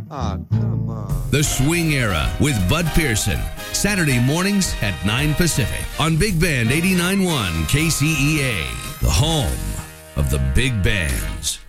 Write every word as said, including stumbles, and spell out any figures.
Ah, come on. The Swing Era with Bud Pearson. Saturday mornings at nine Pacific on Big Band eighty-nine point one K C E A, the home of the big bands.